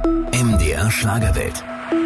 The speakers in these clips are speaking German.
MDR Schlagerwelt.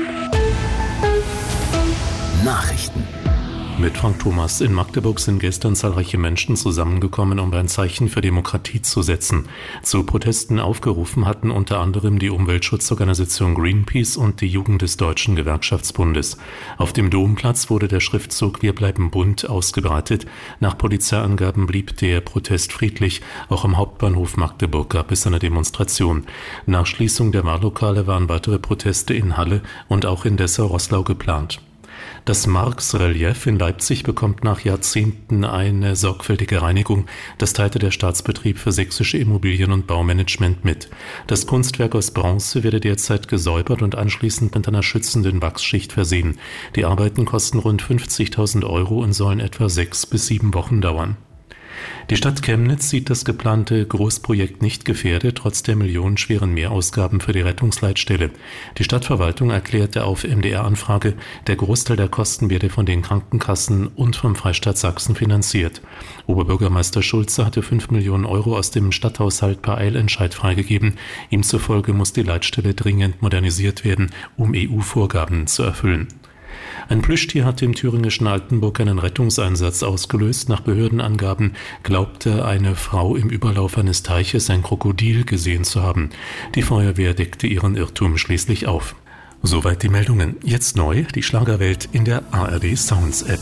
Nachrichten. Mit Frank Thomas. In Magdeburg sind gestern zahlreiche Menschen zusammengekommen, um ein Zeichen für Demokratie zu setzen. Zu Protesten aufgerufen hatten unter anderem die Umweltschutzorganisation Greenpeace und die Jugend des Deutschen Gewerkschaftsbundes. Auf dem Domplatz wurde der Schriftzug "Wir bleiben bunt" ausgebreitet. Nach Polizeiangaben blieb der Protest friedlich. Auch am Hauptbahnhof Magdeburg gab es eine Demonstration. Nach Schließung der Wahllokale waren weitere Proteste in Halle und auch in Dessau-Roßlau geplant. Das Marx-Relief in Leipzig bekommt nach Jahrzehnten eine sorgfältige Reinigung. Das teilte der Staatsbetrieb für sächsische Immobilien- und Baumanagement mit. Das Kunstwerk aus Bronze werde derzeit gesäubert und anschließend mit einer schützenden Wachsschicht versehen. Die Arbeiten kosten rund 50.000 € und sollen etwa 6 bis 7 Wochen dauern. Die Stadt Chemnitz sieht das geplante Großprojekt nicht gefährdet, trotz der millionenschweren Mehrausgaben für die Rettungsleitstelle. Die Stadtverwaltung erklärte auf MDR-Anfrage, der Großteil der Kosten werde von den Krankenkassen und vom Freistaat Sachsen finanziert. Oberbürgermeister Schulze hatte 5 Millionen € aus dem Stadthaushalt per Eilentscheid freigegeben. Ihm zufolge muss die Leitstelle dringend modernisiert werden, um EU-Vorgaben zu erfüllen. Ein Plüschtier hat im thüringischen Altenburg einen Rettungseinsatz ausgelöst. Nach Behördenangaben glaubte eine Frau im Überlauf eines Teiches ein Krokodil gesehen zu haben. Die Feuerwehr deckte ihren Irrtum schließlich auf. Soweit die Meldungen. Jetzt neu die Schlagerwelt in der ARD Sounds App.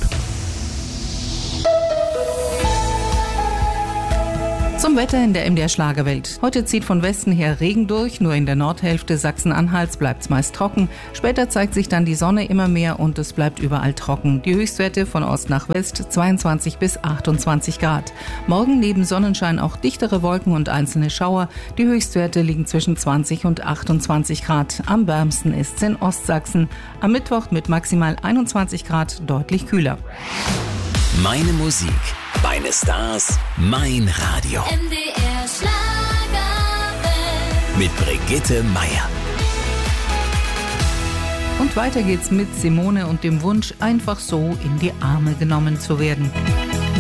Zum Wetter in der MDR Schlagerwelt. Heute zieht von Westen her Regen durch, nur in der Nordhälfte Sachsen-Anhalts bleibt es meist trocken. Später zeigt sich dann die Sonne immer mehr und es bleibt überall trocken. Die Höchstwerte von Ost nach West 22 bis 28 Grad. Morgen neben Sonnenschein auch dichtere Wolken und einzelne Schauer. Die Höchstwerte liegen zwischen 20 und 28 Grad. Am wärmsten ist es in Ostsachsen. Am Mittwoch mit maximal 21 Grad deutlich kühler. Meine Musik, meine Stars, mein Radio. MDR Schlagerwelt. Mit Brigitte Meier. Und weiter geht's mit Simone und dem Wunsch, einfach so in die Arme genommen zu werden.